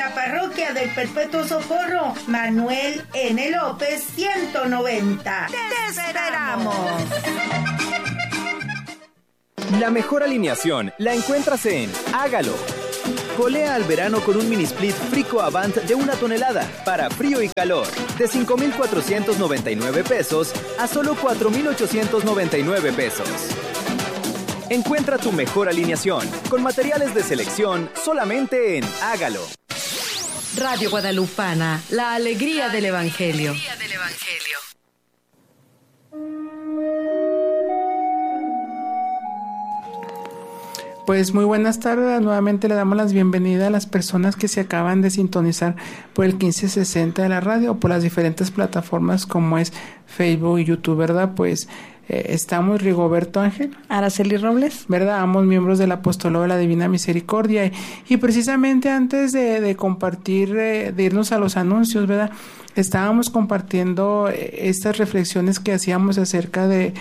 la parroquia del Perpetuo Socorro, Manuel N. López 190. ¡Te esperamos! La mejor alineación la encuentras en Hágalo. Golea al verano con un mini split Frico Avant de 1 tonelada para frío y calor, de 5,499 pesos a solo 4,899 pesos. Encuentra tu mejor alineación con materiales de selección solamente en Hágalo. Radio Guadalupana, la alegría del Evangelio. Pues muy buenas tardes, nuevamente le damos las bienvenidas a las personas que se acaban de sintonizar por el 1560 de la radio o por las diferentes plataformas como es Facebook y YouTube, ¿verdad? Pues estamos Rigoberto Ángel, Araceli Robles, ¿verdad? Ambos miembros del Apostolado de la Divina Misericordia y precisamente antes de compartir, de irnos a los anuncios, ¿verdad? Estábamos compartiendo estas reflexiones que hacíamos acerca de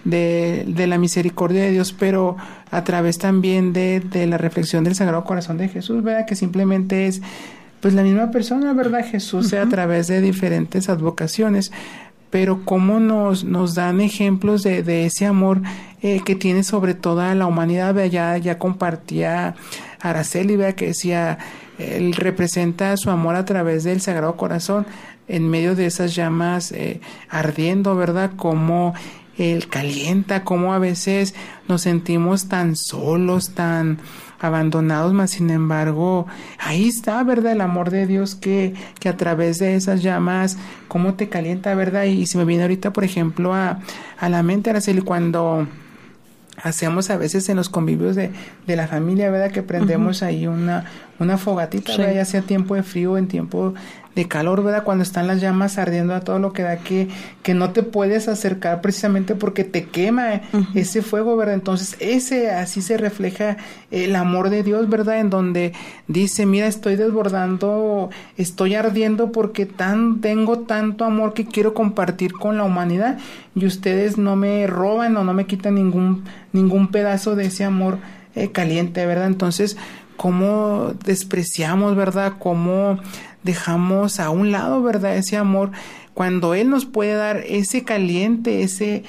la misericordia de Dios, pero a través también de la reflexión del Sagrado Corazón de Jesús, ¿verdad? Que simplemente es pues la misma persona, ¿verdad? Jesús, a través de diferentes advocaciones, pero cómo nos dan ejemplos de ese amor que tiene sobre toda la humanidad, ¿verdad? Ya compartía Araceli, ¿verdad? Que decía, él representa su amor a través del Sagrado Corazón en medio de esas llamas ardiendo, ¿verdad? Como Él calienta, como a veces nos sentimos tan solos, tan abandonados, mas sin embargo, ahí está, ¿verdad? El amor de Dios que a través de esas llamas, cómo te calienta, ¿verdad? Y se me viene ahorita, por ejemplo, a la mente, Araceli, cuando hacemos a veces en los convivios de la familia, ¿verdad? Que prendemos ahí una fogatita, sí, ¿verdad? Ya sea tiempo de frío, en tiempo de calor, ¿verdad? Cuando están las llamas ardiendo a todo lo que da, que no te puedes acercar precisamente porque te quema ese fuego, ¿verdad? Entonces así se refleja el amor de Dios, ¿verdad? En donde dice, mira, estoy desbordando, estoy ardiendo porque tengo tanto amor que quiero compartir con la humanidad y ustedes no me roban o no me quitan ningún pedazo de ese amor caliente, ¿verdad? Entonces, ¿cómo despreciamos, verdad? ¿Cómo dejamos a un lado, verdad, ese amor, cuando Él nos puede dar ese caliente,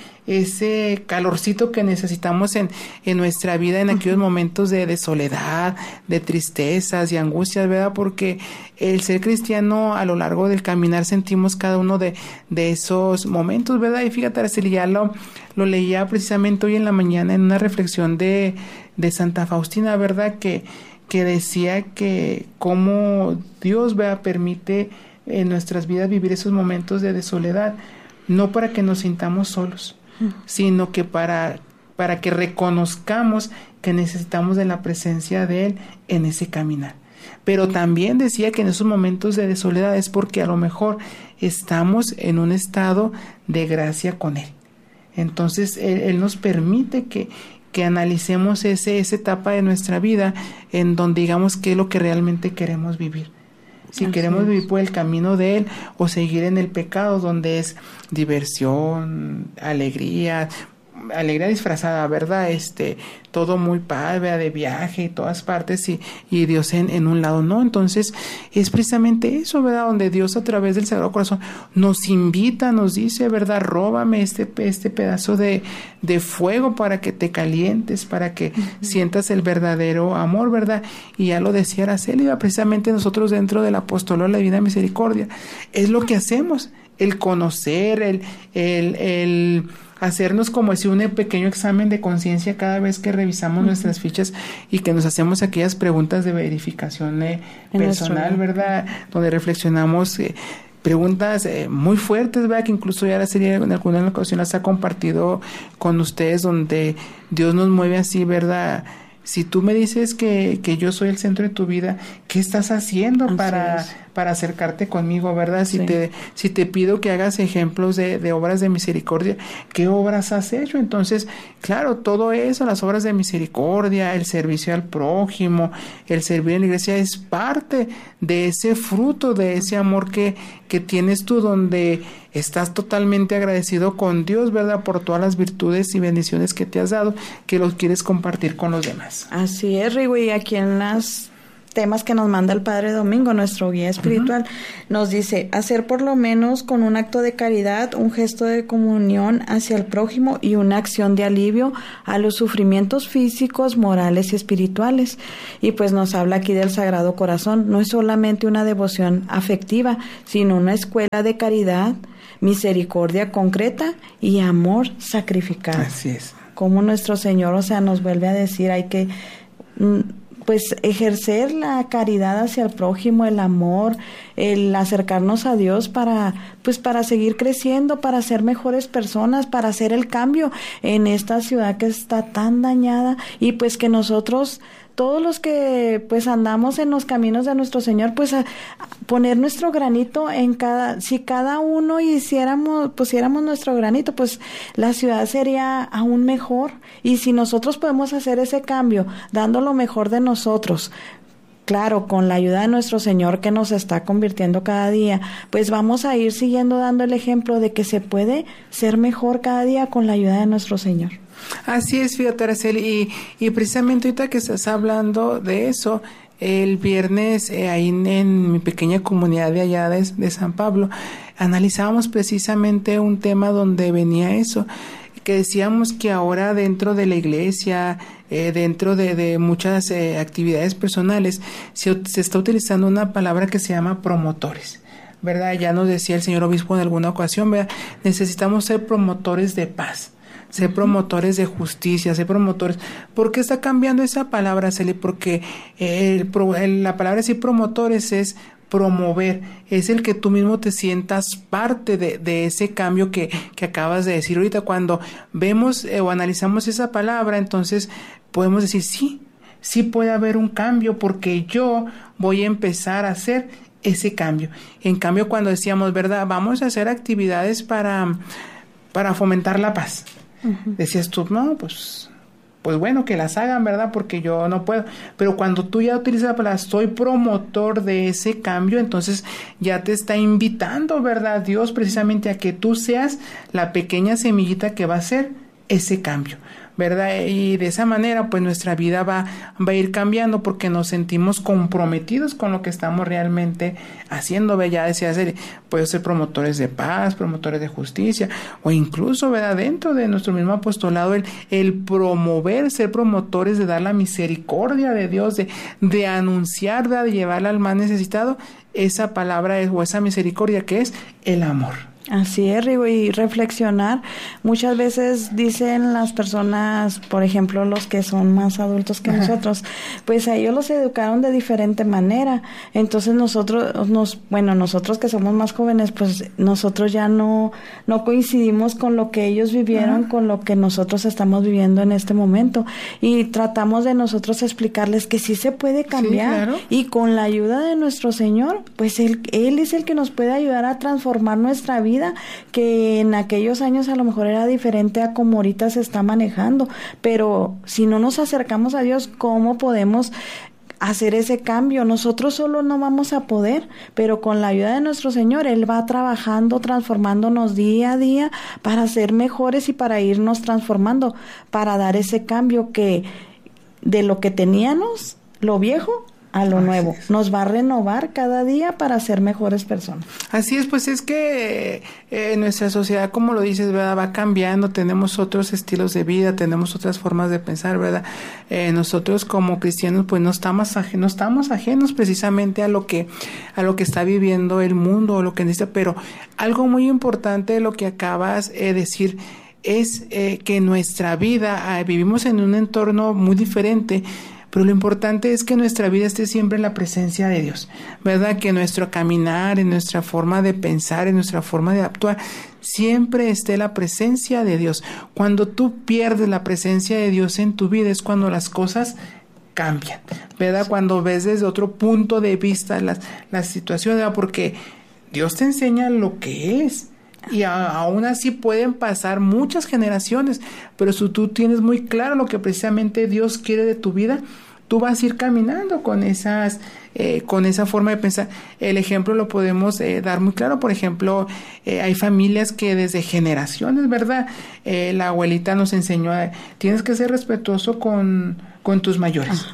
ese calorcito que necesitamos en nuestra vida en aquellos momentos de soledad, de tristezas y angustias, ¿verdad? Porque el ser cristiano, a lo largo del caminar sentimos cada uno de esos momentos, ¿verdad? Y fíjate, Araceli, ya lo leía precisamente hoy en la mañana en una reflexión de Santa Faustina, ¿verdad? Que decía que cómo Dios, ¿verdad?, permite en nuestras vidas vivir esos momentos de soledad, no para que nos sintamos solos, sino que para que reconozcamos que necesitamos de la presencia de Él en ese caminar. Pero también decía que en esos momentos de soledad es porque a lo mejor estamos en un estado de gracia con Él. Entonces Él nos permite que analicemos esa etapa de nuestra vida en donde digamos qué es lo que realmente queremos vivir. Si así queremos vivir por el camino de Él o seguir en el pecado donde es diversión, alegría disfrazada, ¿verdad? Todo muy padre, de viaje y todas partes y Dios en un lado, ¿no? Entonces es precisamente eso, ¿verdad? Donde Dios a través del Sagrado Corazón nos invita, nos dice, ¿verdad? Róbame este pedazo de fuego para que te calientes, para que sientas el verdadero amor, ¿verdad? Y ya lo decía Araceli, precisamente nosotros dentro del Apostolado de la Divina Misericordia es lo que hacemos, el conocer, el hacernos como si un pequeño examen de conciencia cada vez que revisamos nuestras fichas y que nos hacemos aquellas preguntas de verificación personal, ¿verdad? Donde reflexionamos preguntas muy fuertes, ¿verdad? Que incluso ya Araceli en alguna ocasión las ha compartido con ustedes, donde Dios nos mueve así, ¿verdad? Si tú me dices que yo soy el centro de tu vida, ¿qué estás haciendo para acercarte conmigo, verdad? Si te pido que hagas ejemplos de obras de misericordia, ¿qué obras has hecho? Entonces, claro, todo eso, las obras de misericordia, el servicio al prójimo, el servir en la iglesia es parte de ese fruto, de ese amor que tienes tú, donde estás totalmente agradecido con Dios, ¿verdad? Por todas las virtudes y bendiciones que te has dado, que los quieres compartir con los demás. Así es, Rigo, y aquí en las temas que nos manda el Padre Domingo, nuestro guía espiritual. Nos dice, hacer por lo menos con un acto de caridad, un gesto de comunión hacia el prójimo y una acción de alivio a los sufrimientos físicos, morales y espirituales. Y pues nos habla aquí del Sagrado Corazón. No es solamente una devoción afectiva, sino una escuela de caridad, misericordia concreta y amor sacrificado. Así es. Como nuestro Señor, o sea, nos vuelve a decir, hay que pues ejercer la caridad hacia el prójimo, el amor, el acercarnos a Dios para seguir creciendo, para ser mejores personas, para hacer el cambio en esta ciudad que está tan dañada, y pues que nosotros, todos los que pues andamos en los caminos de nuestro Señor, pues a poner nuestro granito si cada uno pusiéramos nuestro granito, pues la ciudad sería aún mejor. Y si nosotros podemos hacer ese cambio, dando lo mejor de nosotros, claro, con la ayuda de nuestro Señor que nos está convirtiendo cada día, pues vamos a ir siguiendo dando el ejemplo de que se puede ser mejor cada día con la ayuda de nuestro Señor. Así es, fíjate, Araceli, y precisamente ahorita que estás hablando de eso, el viernes ahí en mi pequeña comunidad de allá de San Pablo, analizábamos precisamente un tema donde venía eso, que decíamos que ahora dentro de la iglesia, dentro de muchas actividades personales, se está utilizando una palabra que se llama promotores, ¿verdad? Ya nos decía el señor obispo en alguna ocasión, ¿verdad? Necesitamos ser promotores de paz, ser promotores de justicia, ser promotores. ¿Por qué está cambiando esa palabra, Celi? Porque la palabra sí promotores es promover, es el que tú mismo te sientas parte de ese cambio que acabas de decir ahorita. Cuando vemos o analizamos esa palabra, entonces podemos decir sí puede haber un cambio porque yo voy a empezar a hacer ese cambio. En cambio, cuando decíamos, ¿verdad? Vamos a hacer actividades para fomentar la paz. Decías tú, no, pues bueno, que las hagan, ¿verdad? Porque yo no puedo. Pero cuando tú ya utilizas la palabra, soy promotor de ese cambio, entonces ya te está invitando, ¿verdad? Dios precisamente a que tú seas la pequeña semillita que va a hacer ese cambio, ¿verdad? Y de esa manera, pues nuestra vida va a ir cambiando porque nos sentimos comprometidos con lo que estamos realmente haciendo. Ya decía, puede ser promotores de paz, promotores de justicia, o incluso, ¿verdad? Dentro de nuestro mismo apostolado, el promover, ser promotores de dar la misericordia de Dios, de anunciar, ¿verdad? De llevarla al más necesitado, esa palabra o esa misericordia que es el amor. Así es, Rigo, y reflexionar. Muchas veces dicen las personas, por ejemplo, los que son más adultos que nosotros, pues a ellos los educaron de diferente manera. Entonces nosotros que somos más jóvenes, pues nosotros ya no coincidimos con lo que ellos vivieron, con lo que nosotros estamos viviendo en este momento. Y tratamos de nosotros explicarles que sí se puede cambiar. Sí, claro. Y con la ayuda de nuestro Señor, pues Él es el que nos puede ayudar a transformar nuestra vida, que en aquellos años a lo mejor era diferente a como ahorita se está manejando, pero si no nos acercamos a Dios, ¿cómo podemos hacer ese cambio? Nosotros solo no vamos a poder, pero con la ayuda de nuestro Señor, Él va trabajando, transformándonos día a día para ser mejores y para irnos transformando, para dar ese cambio que de lo que teníamos, lo viejo, a lo nuevo. Nos va a renovar cada día para ser mejores personas. Así es, pues es que nuestra sociedad, como lo dices, ¿verdad? Va cambiando, tenemos otros estilos de vida, tenemos otras formas de pensar, ¿verdad? Nosotros como cristianos, pues no estamos ajenos precisamente a lo que está viviendo el mundo, o lo que necesita, pero algo muy importante de lo que acabas de decir es que nuestra vida, vivimos en un entorno muy diferente, pero lo importante es que nuestra vida esté siempre en la presencia de Dios, ¿verdad? Que nuestro caminar, en nuestra forma de pensar, en nuestra forma de actuar, siempre esté la presencia de Dios. Cuando tú pierdes la presencia de Dios en tu vida es cuando las cosas cambian, ¿verdad? Cuando ves desde otro punto de vista la situación, ¿verdad? Porque Dios te enseña lo que es. Y aún así pueden pasar muchas generaciones, pero si tú tienes muy claro lo que precisamente Dios quiere de tu vida, tú vas a ir caminando con esa forma de pensar. El ejemplo lo podemos dar muy claro. Por ejemplo, hay familias que desde generaciones, ¿verdad? La abuelita nos enseñó, tienes que ser respetuoso con tus mayores. Ajá.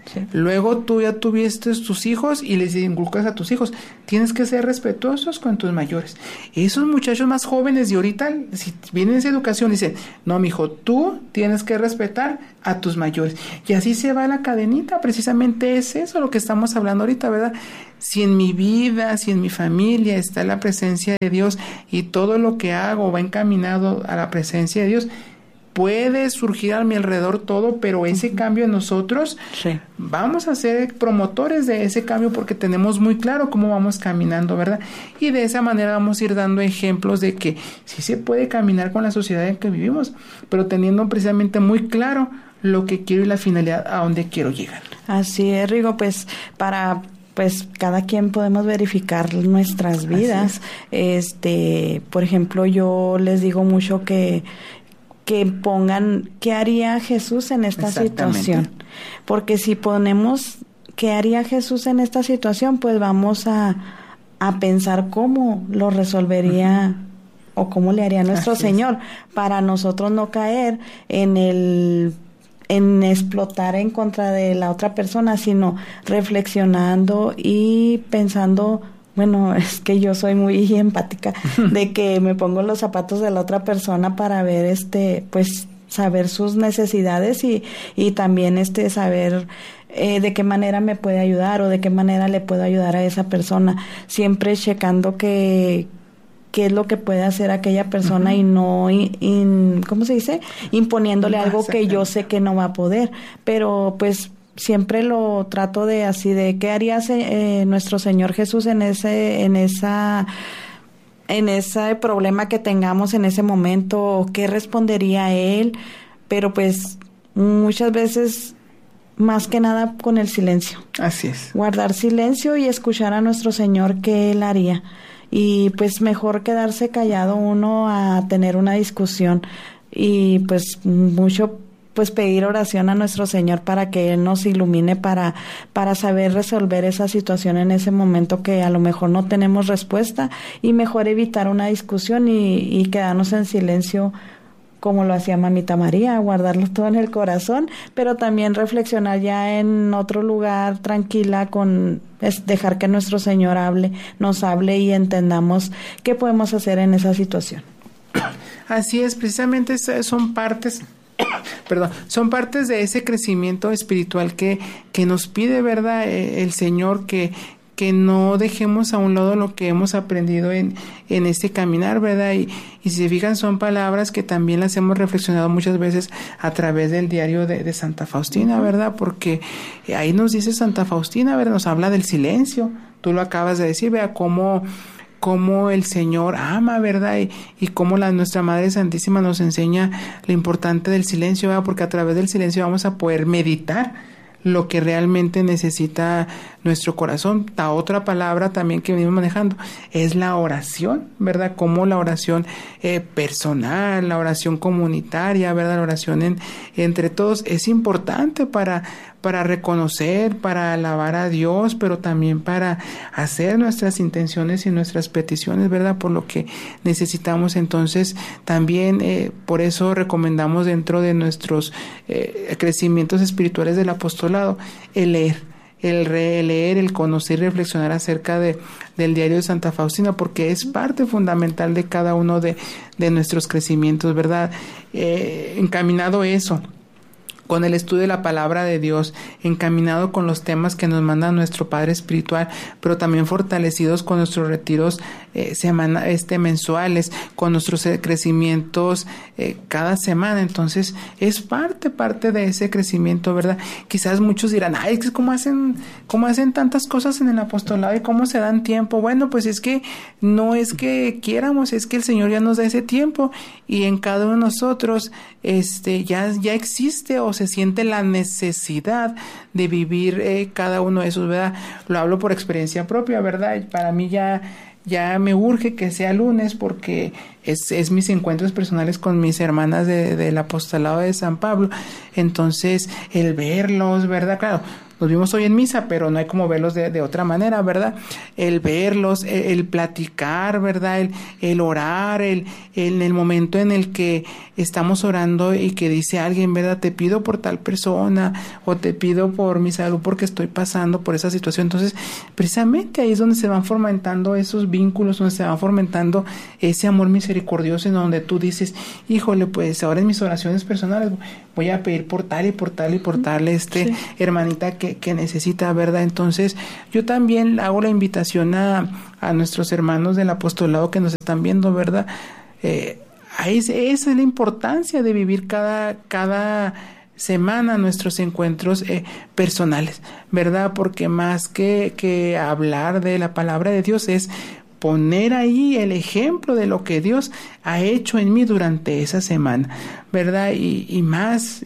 Sí. Luego tú ya tuviste tus hijos y les inculcas a tus hijos. Tienes que ser respetuosos con tus mayores. Esos muchachos más jóvenes de ahorita, si vienen esa educación, dicen, no, mijo, tú tienes que respetar a tus mayores. Y así se va la cadenita. Precisamente es eso lo que estamos hablando ahorita, ¿verdad? Si en mi vida, si en mi familia está la presencia de Dios y todo lo que hago va encaminado a la presencia de Dios, puede surgir a mi alrededor todo, pero ese cambio en nosotros, Sí. vamos a ser promotores de ese cambio porque tenemos muy claro cómo vamos caminando, ¿verdad? Y de esa manera vamos a ir dando ejemplos de que sí se puede caminar con la sociedad en que vivimos, pero teniendo precisamente muy claro lo que quiero y la finalidad a donde quiero llegar. Así es, Rigo, pues cada quien podemos verificar nuestras vidas. Por ejemplo, yo les digo mucho que pongan qué haría Jesús en esta situación. Porque si ponemos qué haría Jesús en esta situación, pues vamos a pensar cómo lo resolvería o cómo le haría nuestro Señor, para nosotros no caer en explotar en contra de la otra persona, sino reflexionando y pensando, bueno, es que yo soy muy empática, de que me pongo los zapatos de la otra persona para ver, pues, saber sus necesidades y también, saber de qué manera me puede ayudar o de qué manera le puedo ayudar a esa persona, siempre checando qué es lo que puede hacer aquella persona y no, ¿cómo se dice? Imponiéndole algo que yo sé que no va a poder, pero pues siempre lo trato de así, de qué haría nuestro Señor Ese problema que tengamos en ese momento, qué respondería Él, pero pues muchas veces, más que nada, con el silencio. Así es. Guardar silencio y escuchar a nuestro Señor qué Él haría. Y pues mejor quedarse callado uno a tener una discusión y pues mucho pues pedir oración a nuestro Señor para que Él nos ilumine para saber resolver esa situación en ese momento que a lo mejor no tenemos respuesta, y mejor evitar una discusión y quedarnos en silencio como lo hacía Mamita María, guardarlo todo en el corazón, pero también reflexionar ya en otro lugar tranquila, dejar que nuestro Señor nos hable y entendamos qué podemos hacer en esa situación. Así es, precisamente son partes de ese crecimiento espiritual que nos pide, ¿verdad? El Señor, que no dejemos a un lado lo que hemos aprendido en este caminar, ¿verdad? Y si se fijan, son palabras que también las hemos reflexionado muchas veces a través del diario de Santa Faustina, ¿verdad? Porque ahí nos dice Santa Faustina, ¿verdad? Nos habla del silencio. Tú lo acabas de decir, ¿verdad? Cómo el Señor ama, ¿verdad? Y cómo nuestra Madre Santísima nos enseña lo importante del silencio, ¿verdad? Porque a través del silencio vamos a poder meditar lo que realmente necesita nuestro corazón. La otra palabra también que venimos manejando es la oración, ¿verdad? Como la oración personal, la oración comunitaria, ¿verdad? La oración entre todos es importante para reconocer, para alabar a Dios, pero también para hacer nuestras intenciones y nuestras peticiones, ¿verdad? Por lo que necesitamos. Entonces, también por eso recomendamos dentro de nuestros crecimientos espirituales del apostolado el leer, el conocer y reflexionar acerca del diario de Santa Faustina, porque es parte fundamental de cada uno de nuestros crecimientos, ¿verdad? Encaminado eso, con el estudio de la palabra de Dios, encaminado con los temas que nos manda nuestro Padre Espiritual, pero también fortalecidos con nuestros retiros mensuales, con nuestros crecimientos cada semana. Entonces es parte de ese crecimiento, ¿verdad? Quizás muchos dirán, ay, es que cómo hacen tantas cosas en el apostolado y cómo se dan tiempo. Bueno, pues es que no es que quieramos, es que el Señor ya nos da ese tiempo, y en cada uno de nosotros ya existe o se siente la necesidad de vivir cada uno de esos, ¿verdad? Lo hablo por experiencia propia, ¿verdad? Para mí ya me urge que sea lunes, porque es mis encuentros personales con mis hermanas del apostolado de San Pablo. Entonces, el verlos, ¿verdad? Claro, nos vimos hoy en misa, pero no hay como verlos de otra manera, ¿verdad? El verlos, el platicar, ¿verdad? El orar, en el momento en el que estamos orando y que dice alguien, ¿verdad? Te pido por tal persona, o te pido por mi salud porque estoy pasando por esa situación. Entonces, precisamente ahí es donde se van fomentando esos vínculos, donde se van fomentando ese amor misericordioso, en donde tú dices, híjole, pues ahora en mis oraciones personales voy a pedir por tal y por tal y por tal sí. Hermanita que necesita, ¿verdad? Entonces, yo también hago la invitación a nuestros hermanos del apostolado que nos están viendo, ¿verdad? Esa es la importancia de vivir cada semana nuestros encuentros personales, ¿verdad? Porque más que hablar de la palabra de Dios es poner ahí el ejemplo de lo que Dios ha hecho en mí durante esa semana, ¿verdad? Y más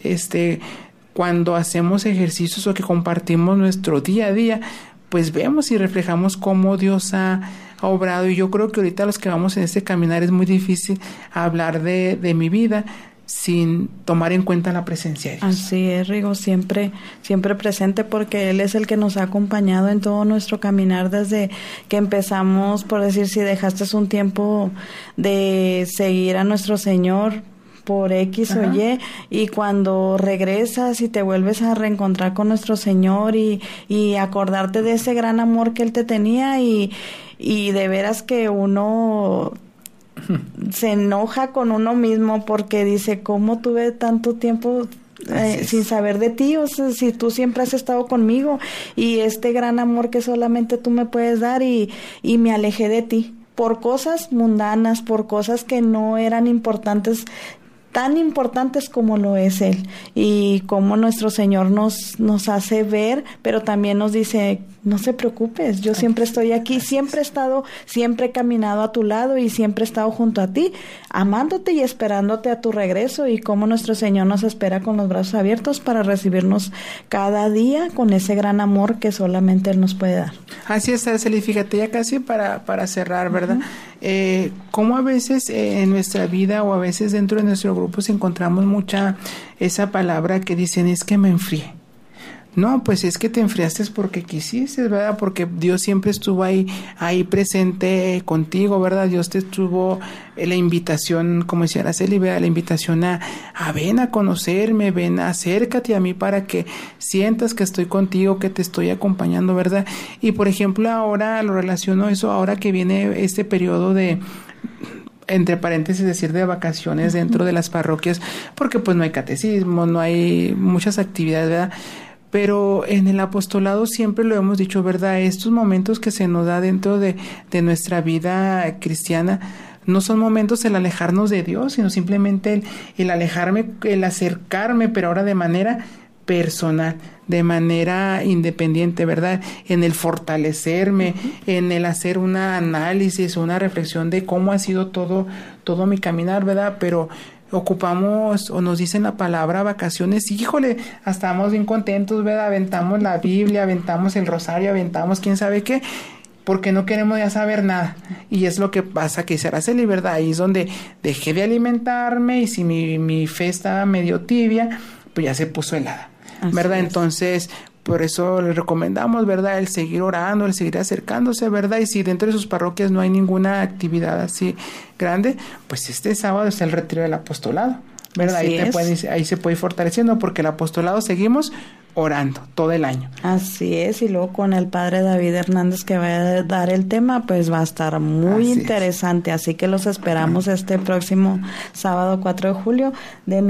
cuando hacemos ejercicios o que compartimos nuestro día a día, pues vemos y reflejamos cómo Dios ha obrado. Y yo creo que ahorita los que vamos en este caminar es muy difícil hablar de mi vida sin tomar en cuenta la presencia de Dios. Así es, Rigo, siempre presente, porque Él es el que nos ha acompañado en todo nuestro caminar desde que empezamos, por decir, si dejaste un tiempo de seguir a nuestro Señor por X o Y, y cuando regresas y te vuelves a reencontrar con nuestro Señor y acordarte de ese gran amor que Él te tenía, y de veras que uno se enoja con uno mismo porque dice, ¿cómo tuve tanto tiempo sin saber de ti? O sea, si tú siempre has estado conmigo y este gran amor que solamente tú me puedes dar, y me alejé de ti por cosas mundanas, por cosas que no eran importantes, tan importantes como lo es Él, y como nuestro Señor nos hace ver, pero también nos dice, no se preocupes, yo siempre estoy aquí, siempre he estado, siempre he caminado a tu lado y siempre he estado junto a ti, amándote y esperándote a tu regreso, y como nuestro Señor nos espera con los brazos abiertos para recibirnos cada día con ese gran amor que solamente Él nos puede dar. Así es, Araceli, fíjate, ya casi para cerrar, ¿verdad? Cómo a veces en nuestra vida o a veces dentro de nuestro grupo encontramos mucha esa palabra que dicen, es que me enfrié. No, pues es que te enfriaste porque quisiste, ¿verdad? Porque Dios siempre estuvo ahí presente contigo, ¿verdad? Dios te tuvo la invitación, como decía Araceli, ¿verdad? La invitación a ven a conocerme, ven, acércate a mí para que sientas que estoy contigo, que te estoy acompañando, ¿verdad? Y por ejemplo, ahora lo relaciono eso, ahora que viene este periodo de, entre paréntesis, decir, de vacaciones dentro de las parroquias, porque pues no hay catecismo, no hay muchas actividades, ¿verdad? Pero en el apostolado siempre lo hemos dicho, ¿verdad? Estos momentos que se nos da dentro de nuestra vida cristiana no son momentos el alejarnos de Dios, sino simplemente el alejarme, el acercarme, pero ahora de manera personal, de manera independiente, ¿verdad? En el fortalecerme, en el hacer un análisis, una reflexión de cómo ha sido todo mi caminar, ¿verdad? Pero ocupamos, o nos dicen la palabra vacaciones, híjole, estamos bien contentos, ¿verdad? Aventamos la Biblia, aventamos el rosario, aventamos quién sabe qué, porque no queremos ya saber nada. Y es lo que pasa, que dice Araceli, ¿verdad? Ahí es donde dejé de alimentarme, y si mi fe estaba medio tibia, pues ya se puso helada, ¿verdad? Entonces, por eso les recomendamos, ¿verdad?, el seguir orando, el seguir acercándose, ¿verdad? Y si dentro de sus parroquias no hay ninguna actividad así grande, pues este sábado está el retiro del apostolado, ¿verdad? Ahí se puede ir fortaleciendo, porque el apostolado seguimos orando todo el año. Así es, y luego con el padre David Hernández que va a dar el tema, pues va a estar muy interesante, así que los esperamos este próximo sábado 4 de julio de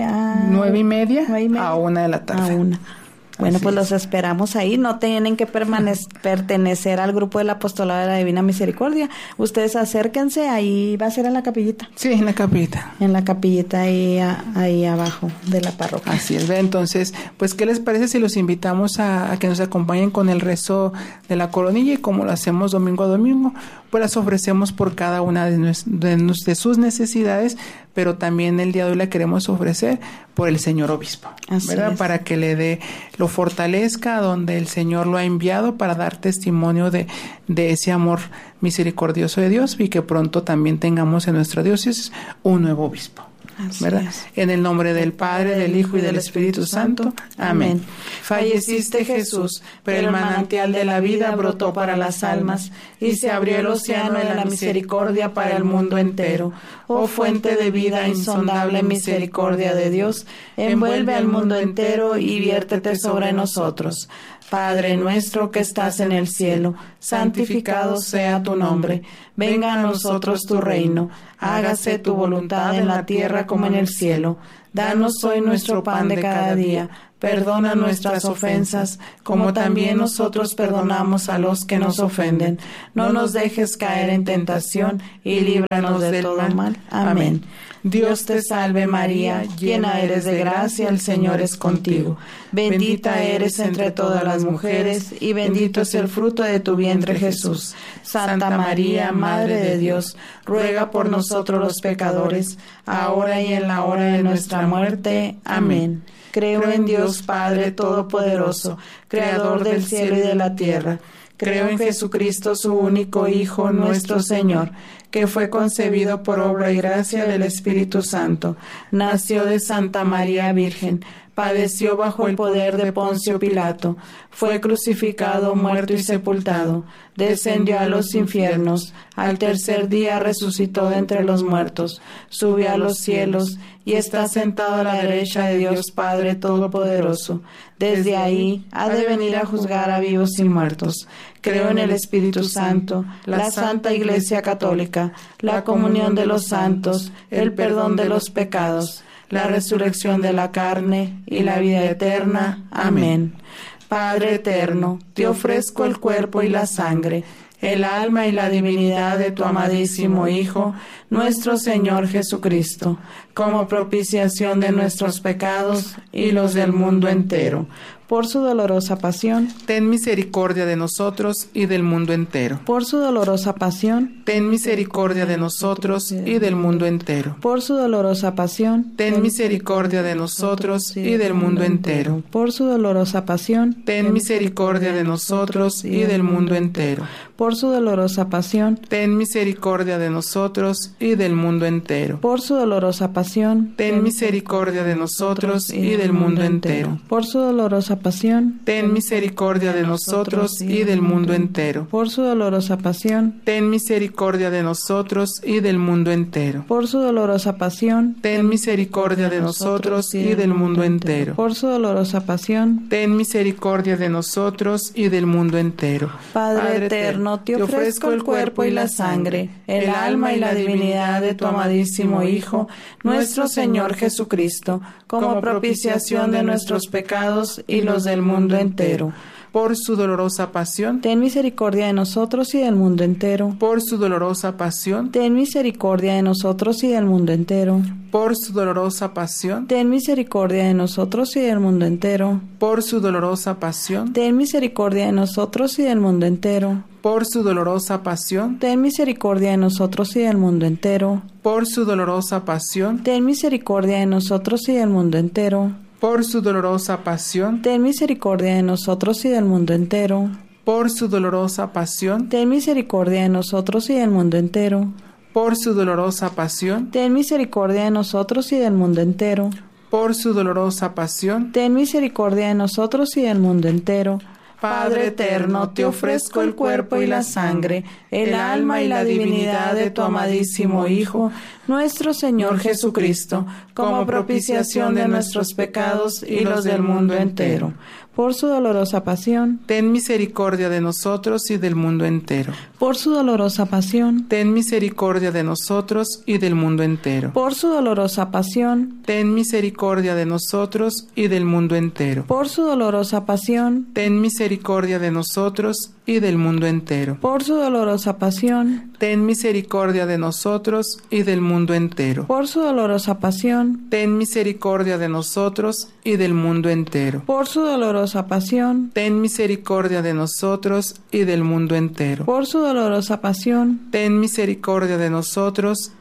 9:30 a 1 de la tarde. Bueno, pues los esperamos ahí. No tienen que pertenecer al grupo del Apostolado de la Divina Misericordia. Ustedes acérquense, ahí va a ser en la capillita. Sí, en la capillita. En la capillita ahí abajo de la parroquia. Así es, ¿ve? Entonces, pues, ¿qué les parece si los invitamos a que nos acompañen con el rezo de la coronilla? Y como lo hacemos domingo a domingo, pues las ofrecemos por cada una de sus necesidades, pero también el día de hoy la queremos ofrecer por el señor obispo, ¿verdad? Para que lo fortalezca donde el Señor lo ha enviado para dar testimonio de ese amor misericordioso de Dios, y que pronto también tengamos en nuestra diócesis un nuevo obispo. ¿verdad? En el nombre del Padre, del Hijo y del Espíritu Santo. Amén. Falleciste, Jesús, pero el manantial de la vida brotó para las almas, y se abrió el océano de la misericordia para el mundo entero. Oh fuente de vida, insondable misericordia de Dios, envuelve al mundo entero y viértete sobre nosotros. Padre nuestro que estás en el cielo, santificado sea tu nombre. Venga a nosotros tu reino. Hágase tu voluntad en la tierra como en el cielo. Danos hoy nuestro pan de cada día. Perdona nuestras ofensas, como también nosotros perdonamos a los que nos ofenden. No nos dejes caer en tentación y líbranos de todo mal. Amén. Dios te salve María, llena eres de gracia, el Señor es contigo. Bendita eres entre todas las mujeres, y bendito es el fruto de tu vientre Jesús. Santa María, Madre de Dios, ruega por nosotros los pecadores, ahora y en la hora de nuestra muerte. Amén. Creo en Dios Padre Todopoderoso, Creador del cielo y de la tierra. Creo en Jesucristo, su único Hijo, nuestro Señor, que fue concebido por obra y gracia del Espíritu Santo. Nació de Santa María Virgen, padeció bajo el poder de Poncio Pilato, fue crucificado, muerto y sepultado, descendió a los infiernos, al tercer día resucitó de entre los muertos, subió a los cielos y está sentado a la derecha de Dios Padre Todopoderoso. Desde ahí ha de venir a juzgar a vivos y muertos. Creo en el Espíritu Santo, la Santa Iglesia Católica, la comunión de los santos, el perdón de los pecados, la resurrección de la carne y la vida eterna. Amén. Padre eterno, te ofrezco el cuerpo y la sangre, el alma y la divinidad de tu amadísimo Hijo, nuestro Señor Jesucristo, como propiciación de nuestros pecados y los del mundo entero. Por su dolorosa pasión, ten misericordia de nosotros y del mundo entero. Por su dolorosa pasión, ten misericordia de nosotros y del mundo entero. Por su dolorosa pasión, ten misericordia de nosotros y del mundo entero. Por su dolorosa pasión, ten misericordia de nosotros y del mundo entero. Por su dolorosa pasión, ten misericordia de nosotros y del mundo entero. Por su dolorosa pasión, ten misericordia de nosotros y del mundo entero. Por su dolorosa pasión, ten misericordia de nosotros y del mundo entero. Por su dolorosa pasión, ten misericordia de nosotros y del mundo entero. Por su dolorosa pasión, ten misericordia de nosotros y del mundo entero. Por su dolorosa pasión, ten misericordia de nosotros y del mundo entero. Padre eterno, te ofrezco el cuerpo y la sangre, el alma y la divinidad de tu amadísimo Hijo, nuestro Señor Jesucristo, como propiciación de nuestros pecados y los del mundo entero. Por su dolorosa pasión, ten misericordia de nosotros y del mundo entero. Por su dolorosa pasión, ten misericordia de nosotros y del mundo entero. Por su dolorosa pasión, ten misericordia de nosotros y del mundo entero. Por su dolorosa pasión, ten misericordia de nosotros y del mundo entero. Por su dolorosa pasión, ten misericordia de nosotros y del mundo entero. Por su dolorosa pasión, ten misericordia de nosotros y del mundo entero. Por su dolorosa pasión, ten misericordia de nosotros y del mundo entero. Por su dolorosa pasión, ten misericordia de nosotros y del mundo entero. Por su dolorosa pasión, ten misericordia de nosotros y del mundo entero. Por su dolorosa pasión, ten misericordia de nosotros y del mundo entero. Padre eterno, te ofrezco el cuerpo y la sangre, el alma y la divinidad de tu amadísimo Hijo, nuestro Señor Jesucristo, como propiciación de nuestros pecados y los del mundo entero. Por su dolorosa pasión, ten misericordia de nosotros y del mundo entero. Por su dolorosa pasión, ten misericordia de nosotros y del mundo entero. Por su dolorosa pasión, ten misericordia de nosotros y del mundo entero. Por su dolorosa pasión, ten misericordia de nosotros y del mundo entero. Por su dolorosa pasión, ten misericordia de nosotros y del mundo entero. Por su dolorosa pasión, ten misericordia de nosotros y del mundo entero. Por su dolorosa pasión, ten misericordia de nosotros y del mundo entero. Por su dolorosa pasión, ten misericordia de nosotros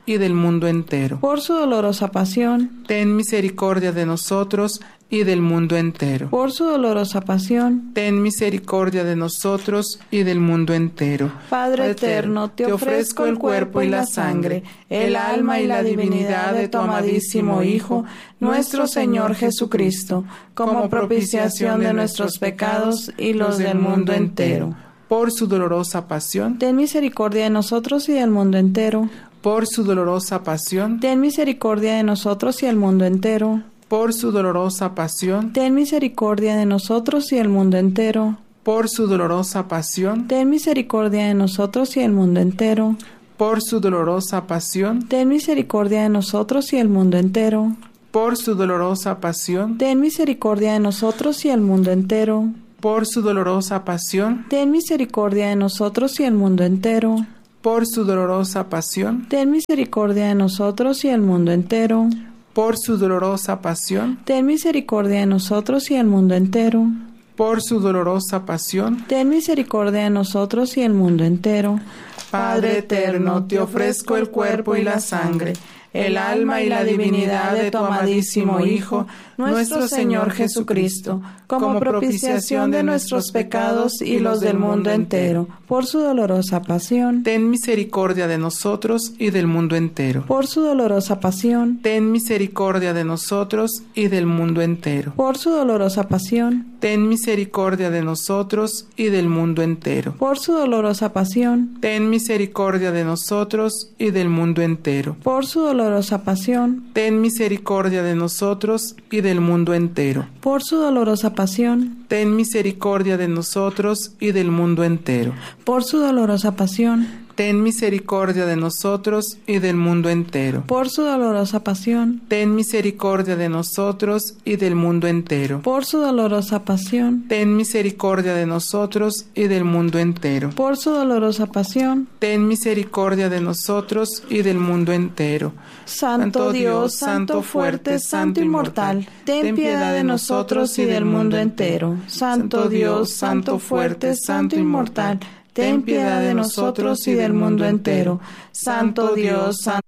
y del mundo entero. Por su dolorosa pasión, Ten misericordia de nosotros y del mundo entero. por su dolorosa pasión. Ten misericordia de nosotros y del mundo entero. Padre eterno, te ofrezco el cuerpo y la sangre, el alma y la divinidad de tu amadísimo Hijo, nuestro Señor Jesucristo, como propiciación de nuestros pecados y los del mundo entero. Por su dolorosa pasión, Ten misericordia de nosotros y del mundo entero. por su dolorosa pasión, Ten misericordia de nosotros y del mundo entero. por su dolorosa pasión, Ten misericordia de nosotros y del mundo entero. por su dolorosa pasión, Ten misericordia de nosotros y del mundo entero. por su dolorosa pasión, Ten misericordia de nosotros y del mundo entero. por su dolorosa pasión, Ten misericordia de nosotros y del mundo entero. por su dolorosa pasión, Ten misericordia de nosotros y del mundo entero. por su dolorosa pasión, Ten misericordia de nosotros y del mundo entero. por su dolorosa pasión, Ten misericordia de nosotros y del mundo entero. por su dolorosa pasión. Ten misericordia de nosotros y del mundo entero. Padre eterno, te ofrezco el cuerpo y la sangre, el alma y la divinidad de tu amadísimo Hijo, nuestro Señor Jesucristo, como propiciación de nuestros pecados y los del mundo entero. Por su dolorosa pasión. Ten misericordia de nosotros y del mundo entero. Por su dolorosa pasión. Ten misericordia de nosotros y del mundo entero. Por su dolorosa pasión. Ten misericordia de nosotros y del mundo entero. Por su dolorosa pasión. Ten misericordia de nosotros y del mundo entero. Por su dolorosa pasión. Ten misericordia de nosotros y del mundo entero. Por su dolorosa pasión. Ten misericordia de nosotros y del mundo entero. Por su dolorosa pasión. Ten misericordia de nosotros y del mundo entero. Por su dolorosa pasión. Ten misericordia de nosotros y del mundo entero. Por su dolorosa pasión. Ten misericordia de nosotros y del mundo entero. Por su dolorosa pasión. Ten misericordia de nosotros y del mundo entero. Santo Dios, Santo fuerte, Santo inmortal, ten piedad de nosotros y del mundo entero. Santo Dios, Santo fuerte, Santo inmortal, ten piedad de nosotros y del mundo entero. Santo Dios, Santo